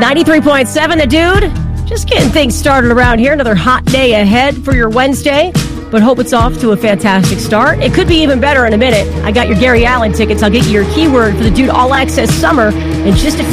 93.7, The Dude. Just getting things started around here. Another hot day ahead for your Wednesday, but hope it's off to a fantastic start. It could be even better in a minute. I got your Gary Allen tickets. I'll get you your keyword for The Dude All Access Summer in just a